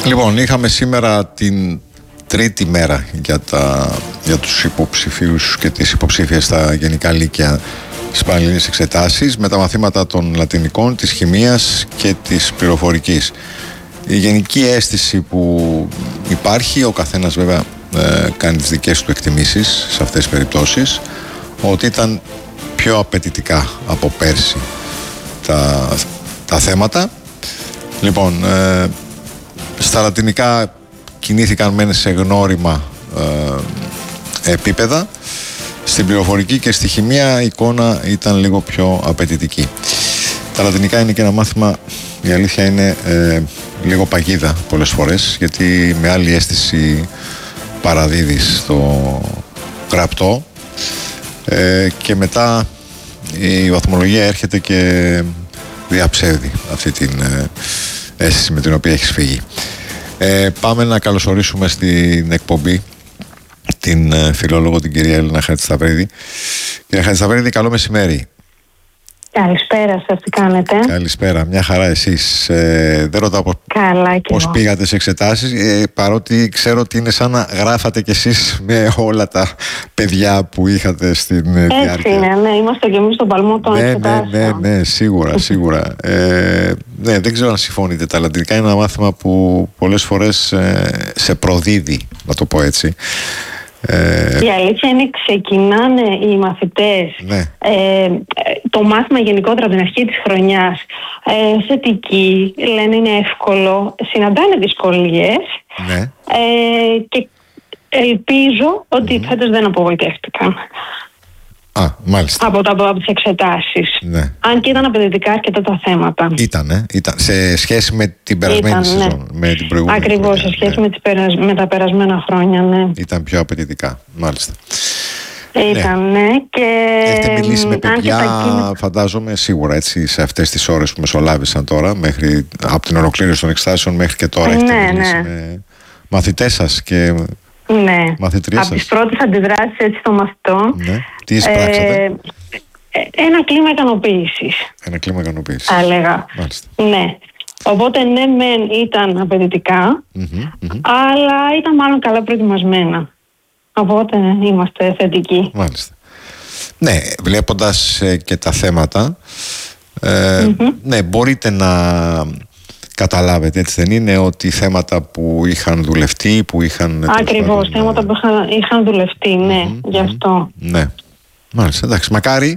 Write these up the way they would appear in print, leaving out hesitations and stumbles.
Λοιπόν, είχαμε σήμερα την τρίτη μέρα για τους υποψηφίους και τις υποψήφιες στα γενικά λύκεια στις πανελληνίες εξετάσεις με τα μαθήματα των λατινικών, της χημείας και της πληροφορικής. Η γενική αίσθηση που υπάρχει, ο καθένας βέβαια κάνει τις δικές του εκτιμήσεις σε αυτές τις περιπτώσεις, ότι ήταν πιο απαιτητικά από πέρσι τα θέματα. Λοιπόν, στα λατινικά κινήθηκαν μεν σε γνώριμα επίπεδα. Στην πληροφορική και στη χημεία η εικόνα ήταν λίγο πιο απαιτητική. Τα λατινικά είναι και ένα μάθημα, η αλήθεια είναι, λίγο παγίδα πολλές φορές, γιατί με άλλη αίσθηση παραδίδεις το γραπτό και μετά η βαθμολογία έρχεται και διαψεύδει αυτή την αίσθηση με την οποία έχεις φύγει. Πάμε να καλωσορίσουμε στην εκπομπή την φιλόλογο, την κυρία Έλληνα Χατζησταυρίδη. Κυρία Χατζησταυρίδη, καλό μεσημέρι. Καλησπέρα σας, τι κάνετε? Καλησπέρα, μια χαρά εσείς. Δεν ρωτάω πώς πήγατε σε εξετάσεις, παρότι ξέρω ότι είναι σαν να γράφατε κι εσείς με όλα τα παιδιά που είχατε στην διάρκεια. Έτσι είναι, ναι, είμαστε κι εμείς στον παλμό των εξετάσεων. Ναι, σίγουρα. Ναι, δεν ξέρω αν συμφωνείτε. Τα λατινικά είναι ένα μάθημα που πολλές φορές σε προδίδει, να το πω έτσι. Η αλήθεια είναι ξεκινάνε οι μαθητές το μάθημα γενικότερα από την αρχή της χρονιάς θετική, λένε είναι εύκολο, συναντάνε δυσκολίες και ελπίζω ότι φέτος δεν απογοητεύτηκαν. Μάλιστα. Από τις εξετάσεις. Ναι. Αν και ήταν απαιτητικά αρκετά τα θέματα. Ήταν σε σχέση με την περασμένη σεζόν, με την προηγούμενη. Ακριβώς, σε σχέση με τα περασμένα χρόνια, ναι. Ήταν πιο απαιτητικά, μάλιστα. Ήταν, ναι. Και έχετε μιλήσει με παιδιά, φαντάζομαι, σίγουρα έτσι, σε αυτές τις ώρες που μεσολάβησαν τώρα, από την ολοκλήρωση των εξετάσεων μέχρι και τώρα, έχετε μιλήσει με μαθητές σας και μαθητρίες σας? Από τις πρώτες αντιδράσεις έτσι των μαθητών. Ναι. Τι εισπράξατε? Ένα κλίμα ικανοποίησης. Ένα κλίμα ικανοποίησης. Θα έλεγα. Μάλιστα. Ναι. Οπότε ναι, μεν ήταν απαιτητικά, αλλά ήταν μάλλον καλά προετοιμασμένα. Οπότε είμαστε θετικοί. Μάλιστα. Ναι, βλέποντας και τα θέματα, ναι, μπορείτε να καταλάβετε, έτσι δεν είναι, ότι θέματα που είχαν δουλευτεί, που είχαν... Ακριβώς, θέματα που είχαν δουλευτεί, ναι, γι' αυτό. Ναι, μάλιστα, εντάξει, μακάρι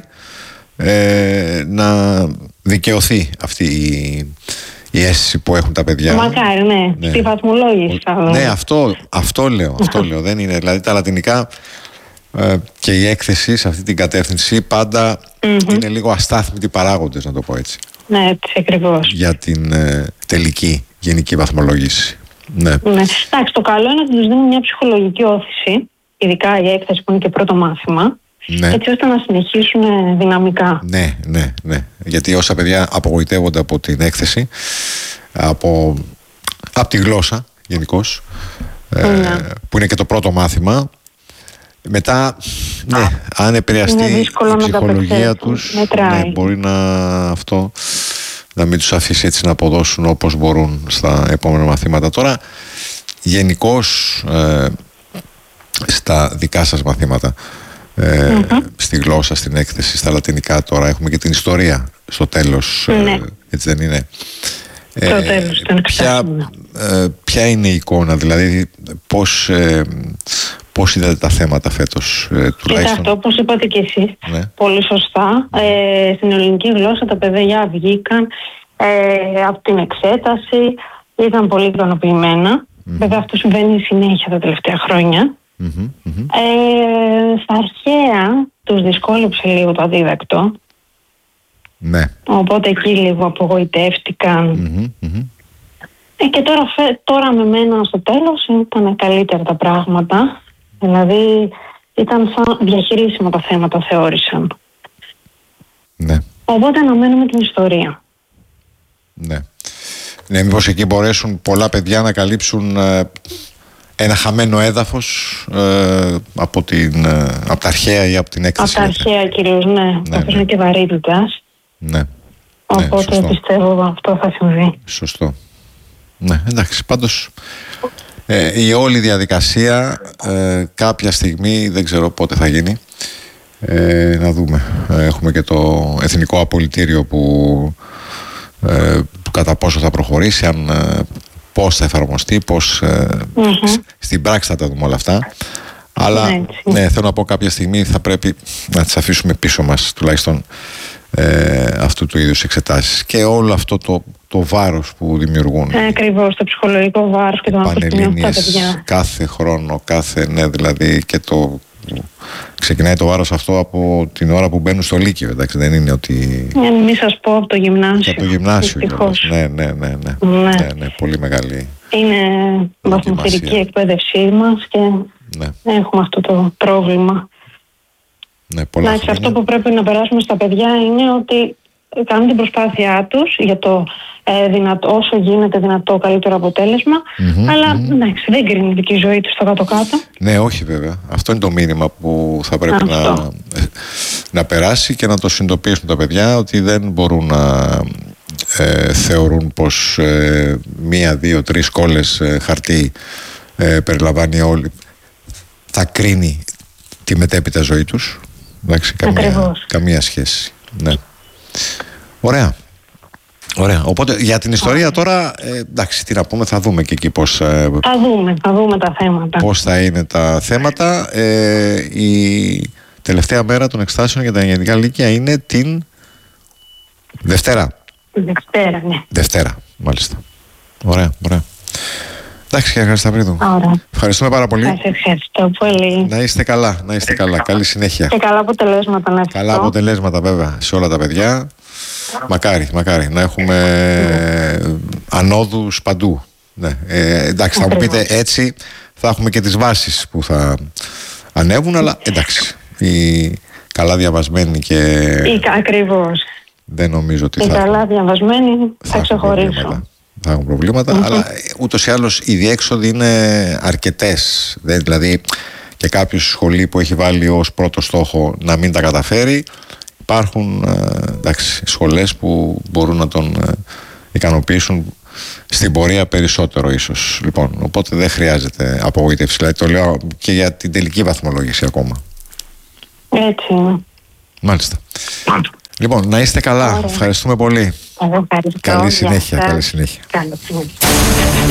να δικαιωθεί αυτή η αίσθηση που έχουν τα παιδιά. Μακάρι, ναι. Στη βαθμολόγηση. Ναι, αυτό λέω, δεν είναι, δηλαδή τα λατινικά και η έκθεση σε αυτή την κατεύθυνση πάντα είναι λίγο αστάθμητοι παράγοντες, να το πω έτσι. Ναι, έτσι ακριβώς. Για την τελική γενική βαθμολόγηση. Ναι. Εντάξει, το καλό είναι ότι τους δίνουν μια ψυχολογική όθηση, ειδικά η έκθεση που είναι και πρώτο μάθημα, έτσι ώστε να συνεχίσουν δυναμικά. Ναι. Γιατί όσα παιδιά απογοητεύονται από την έκθεση, από τη γλώσσα γενικώς, που είναι και το πρώτο μάθημα, μετά, αν επηρεαστεί η ψυχολογία τους, μπορεί να μην τους αφήσει έτσι να αποδώσουν όπως μπορούν στα επόμενα μαθήματα. Τώρα, γενικώς, στα δικά σας μαθήματα, στη γλώσσα, στην έκθεση, στα λατινικά, τώρα έχουμε και την ιστορία στο τέλος, έτσι δεν είναι? Στο τέλος, ποια είναι η εικόνα, δηλαδή πώς είδατε τα θέματα φέτος, τουλάχιστον? Κοίτα, αυτό όπως είπατε και εσείς, πολύ σωστά. Στην ελληνική γλώσσα τα παιδιά βγήκαν από την εξέταση, ήταν πολύ ικανοποιημένα. Βέβαια αυτό συμβαίνει συνέχεια τα τελευταία χρόνια. Στα αρχαία τους δυσκόλεψε λίγο το αδίδακτο. Οπότε εκεί λίγο απογοητεύτηκαν. Και τώρα με μένα στο τέλος ήταν καλύτερα τα πράγματα. Δηλαδή ήταν σαν διαχειρίσιμα τα θέματα, θεώρησαν. Οπότε αναμένουμε την ιστορία. Ναι, μήπως εκεί μπορέσουν πολλά παιδιά να καλύψουν ένα χαμένο έδαφος από τα αρχαία ή από την έκθεση? Από τα αρχαία κυρίως, καθώς είναι και βαρύτητας. Ναι. Οπότε πιστεύω αυτό θα συμβεί. Σωστό. Ναι, εντάξει, πάντως η όλη διαδικασία κάποια στιγμή, δεν ξέρω πότε θα γίνει, να δούμε. Έχουμε και το Εθνικό Απολυτήριο που κατά πόσο θα προχωρήσει, αν πώς θα εφαρμοστεί, πώς στην πράξη θα τα δούμε όλα αυτά. Αλλά ναι, θέλω να πω, κάποια στιγμή θα πρέπει να τις αφήσουμε πίσω μας, τουλάχιστον αυτού του είδους εξετάσεις και όλο αυτό το βάρος που δημιουργούν. Ακριβώς, το ψυχολογικό βάρος και το Πανελλήνιες κάθε χρόνο, ναι, δηλαδή, και ξεκινάει το βάρος αυτό από την ώρα που μπαίνουν στο Λύκειο, εντάξει, δεν είναι ότι... Μη σας πω από το γυμνάσιο. Από το γυμνάσιο, ναι, πολύ μεγάλη. Είναι βαθμοθερική εκπαίδευσή μας και έχουμε αυτό το πρόβλημα. Ναι, αυτό που πρέπει να περάσουμε στα παιδιά είναι ότι κάνουν την προσπάθειά τους για το όσο γίνεται δυνατό καλύτερο αποτέλεσμα, αλλά δεν κρίνει η δική ζωή τους στο κάτω-κάτω. Ναι, όχι βέβαια. Αυτό είναι το μήνυμα που θα πρέπει να περάσει και να το συνειδητοποιήσουν τα παιδιά, ότι δεν μπορούν να θεωρούν πως 1, 2, 3 κόλλες χαρτί περιλαμβάνει όλη, θα κρίνει τη μετέπειτα ζωή τους. Εντάξει, καμία σχέση. Ναι. Ωραία. Οπότε για την ιστορία τώρα, εντάξει, τι να πούμε, θα δούμε και εκεί πώς... Θα δούμε τα θέματα. Πώς θα είναι τα θέματα. Η τελευταία μέρα των εξετάσεων για τα γενικά λύκεια είναι την Δευτέρα. Δευτέρα, ναι. Δευτέρα, μάλιστα. Ωραία. Εντάξει, κύριε Χαρισταυρίδου. Ευχαριστούμε πάρα πολύ. Σας ευχαριστώ πολύ. Να είστε καλά. Καλή συνέχεια. Και καλά αποτελέσματα να ευχαριστώ. Καλά αποτελέσματα βέβαια σε όλα τα παιδιά. Μακάρι να έχουμε ανόδους παντού. Ναι. Εντάξει, θα μου πείτε, έτσι θα έχουμε και τις βάσεις που θα ανέβουν, αλλά εντάξει, οι καλά διαβασμένοι και... Ακριβώς. Δεν νομίζω ότι οι καλά διαβασμένοι θα ξεχωρίσουν. Θα έχουν προβλήματα, αλλά ούτως ή άλλως οι διέξοδοι είναι αρκετές. Δηλαδή και κάποιο σχολείο που έχει βάλει ως πρώτο στόχο να μην τα καταφέρει, υπάρχουν σχολές που μπορούν να τον ικανοποιήσουν στην πορεία περισσότερο ίσως. Λοιπόν, οπότε δεν χρειάζεται απογοήτευση. Δηλαδή το λέω και για την τελική βαθμολόγηση ακόμα. Έτσι είναι. Μάλιστα. Λοιπόν, να είστε καλά. Ευχαριστούμε πολύ. Ευχαριστώ. Καλή συνέχεια.